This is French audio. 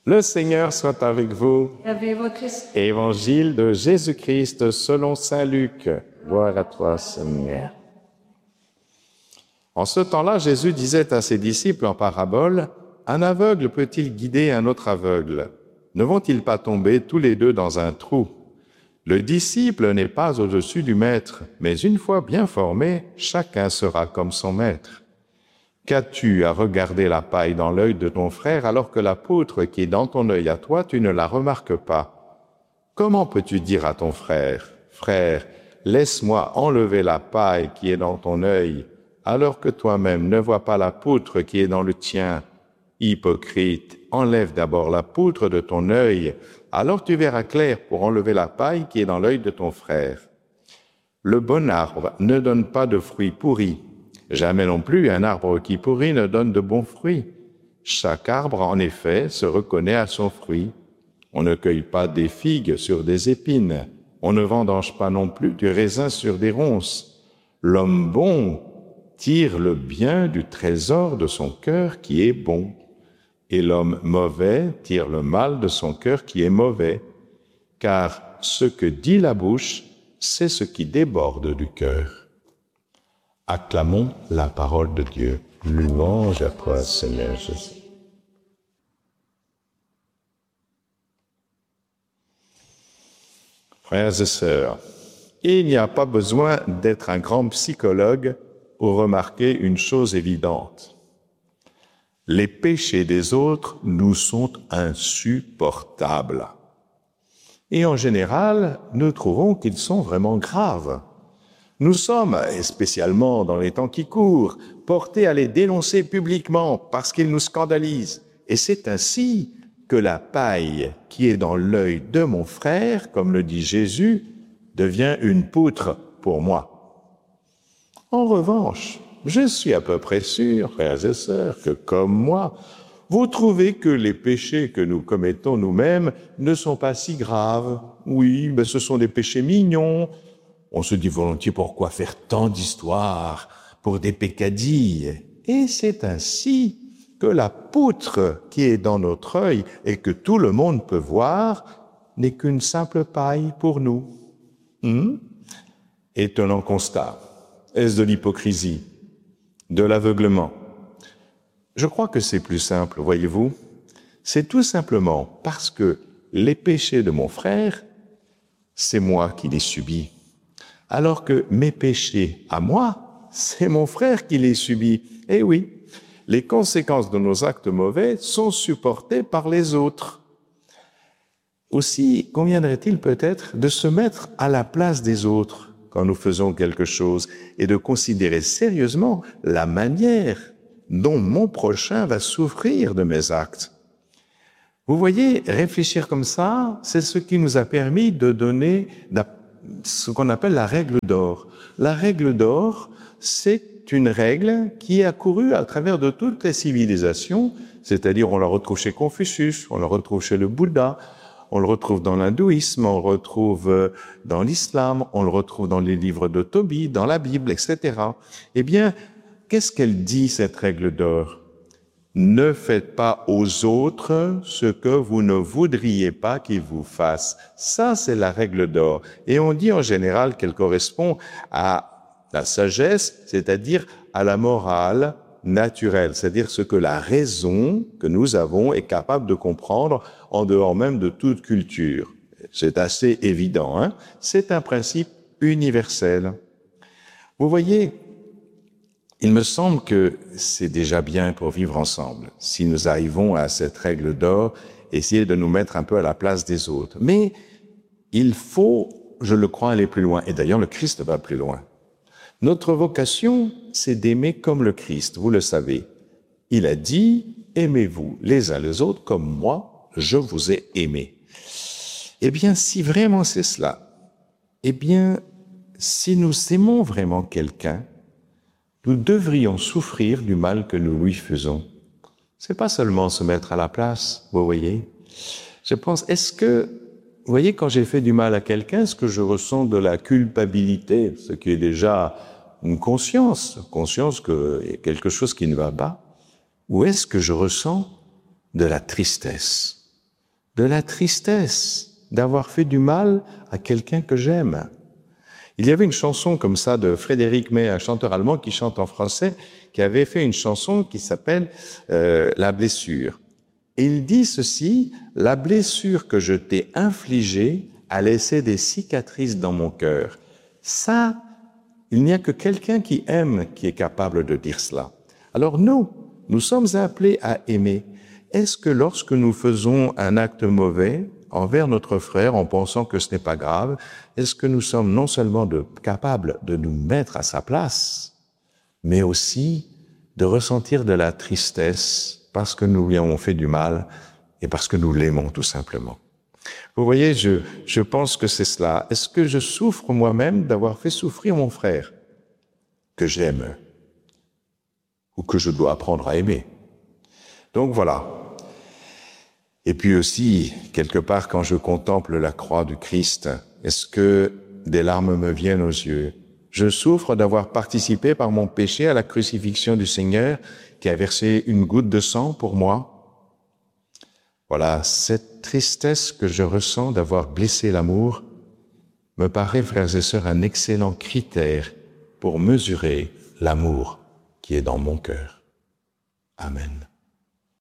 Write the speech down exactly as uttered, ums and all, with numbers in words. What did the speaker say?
Le Seigneur soit avec vous. Et avec votre esprit. Évangile de Jésus-Christ selon saint Luc. Gloire à toi, Seigneur. En ce temps-là, Jésus disait à ses disciples en parabole, « Un aveugle peut-il guider un autre aveugle? Ne vont-ils pas tomber tous les deux dans un trou? Le disciple n'est pas au-dessus du maître, mais une fois bien formé, chacun sera comme son maître. Qu'as-tu à regarder la paille dans l'œil de ton frère alors que la poutre qui est dans ton œil à toi, tu ne la remarques pas? Comment peux-tu dire à ton frère, « Frère, laisse-moi enlever la paille qui est dans ton œil, alors que toi-même ne vois pas la poutre qui est dans le tien? Hypocrite, enlève d'abord la poutre de ton œil, alors tu verras clair pour enlever la paille qui est dans l'œil de ton frère. Le bon arbre ne donne pas de fruits pourris. Jamais non plus un arbre qui pourrit ne donne de bons fruits. Chaque arbre, en effet, se reconnaît à son fruit. On ne cueille pas des figues sur des épines. On ne vendange pas non plus du raisin sur des ronces. L'homme bon tire le bien du trésor de son cœur qui est bon. Et l'homme mauvais tire le mal de son cœur qui est mauvais. Car ce que dit la bouche, c'est ce qui déborde du cœur. » Acclamons la parole de Dieu. Louange à toi, Seigneur Jésus. Frères et sœurs, il n'y a pas besoin d'être un grand psychologue pour remarquer une chose évidente. Les péchés des autres nous sont insupportables. Et en général, nous trouvons qu'ils sont vraiment graves. Nous sommes, et spécialement dans les temps qui courent, portés à les dénoncer publiquement parce qu'ils nous scandalisent. Et c'est ainsi que la paille qui est dans l'œil de mon frère, comme le dit Jésus, devient une poutre pour moi. En revanche, je suis à peu près sûr, frères et sœurs, que comme moi, vous trouvez que les péchés que nous commettons nous-mêmes ne sont pas si graves. Oui, mais ce sont des péchés mignons. On se dit volontiers pourquoi faire tant d'histoires pour des peccadilles. Et c'est ainsi que la poutre qui est dans notre œil et que tout le monde peut voir n'est qu'une simple paille pour nous. Hum? Étonnant constat. Est-ce de l'hypocrisie? De l'aveuglement? Je crois que c'est plus simple, voyez-vous. C'est tout simplement parce que les péchés de mon frère, c'est moi qui les subis. Alors que mes péchés à moi, c'est mon frère qui les subit. Eh oui, les conséquences de nos actes mauvais sont supportées par les autres. Aussi, conviendrait-il peut-être de se mettre à la place des autres quand nous faisons quelque chose et de considérer sérieusement la manière dont mon prochain va souffrir de mes actes. Vous voyez, réfléchir comme ça, c'est ce qui nous a permis de donner ce qu'on appelle la règle d'or. La règle d'or, c'est une règle qui a couru à travers de toutes les civilisations, c'est-à-dire on la retrouve chez Confucius, on la retrouve chez le Bouddha, on le retrouve dans l'hindouisme, on le retrouve dans l'islam, on le retrouve dans les livres de Tobit, dans la Bible, et cetera. Eh bien, qu'est-ce qu'elle dit, cette règle d'or? Ne faites pas aux autres ce que vous ne voudriez pas qu'ils vous fassent. Ça, c'est la règle d'or. Et on dit en général qu'elle correspond à la sagesse, c'est-à-dire à la morale naturelle, c'est-à-dire ce que la raison que nous avons est capable de comprendre en dehors même de toute culture. C'est assez évident, hein? C'est un principe universel. Vous voyez, il me semble que c'est déjà bien pour vivre ensemble, si nous arrivons à cette règle d'or, essayer de nous mettre un peu à la place des autres. Mais il faut, je le crois, aller plus loin. Et d'ailleurs, le Christ va plus loin. Notre vocation, c'est d'aimer comme le Christ, vous le savez. Il a dit, aimez-vous les uns les autres comme moi, je vous ai aimé. Eh bien, si vraiment c'est cela, eh bien, si nous aimons vraiment quelqu'un, nous devrions souffrir du mal que nous lui faisons. C'est pas seulement se mettre à la place, vous voyez. Je pense, est-ce que, vous voyez, quand j'ai fait du mal à quelqu'un, est-ce que je ressens de la culpabilité, ce qui est déjà une conscience, conscience qu'il y a quelque chose qui ne va pas, ou est-ce que je ressens de la tristesse? de la tristesse d'avoir fait du mal à quelqu'un que j'aime. Il y avait une chanson comme ça de Frédéric May, un chanteur allemand qui chante en français, qui avait fait une chanson qui s'appelle euh, « La blessure ». Et il dit ceci, « La blessure que je t'ai infligée a laissé des cicatrices dans mon cœur. » Ça, il n'y a que quelqu'un qui aime qui est capable de dire cela. Alors nous, nous sommes appelés à aimer. Est-ce que lorsque nous faisons un acte mauvais envers notre frère en pensant que ce n'est pas grave, est-ce que nous sommes non seulement de, capables de nous mettre à sa place, mais aussi de ressentir de la tristesse parce que nous lui avons fait du mal et parce que nous l'aimons tout simplement. Vous voyez, je, je pense que c'est cela. Est-ce que je souffre moi-même d'avoir fait souffrir mon frère que j'aime ou que je dois apprendre à aimer? Donc voilà. Et puis aussi, quelque part, quand je contemple la croix du Christ, est-ce que des larmes me viennent aux yeux? Je souffre d'avoir participé par mon péché à la crucifixion du Seigneur qui a versé une goutte de sang pour moi. Voilà, cette tristesse que je ressens d'avoir blessé l'amour me paraît, frères et sœurs, un excellent critère pour mesurer l'amour qui est dans mon cœur. Amen.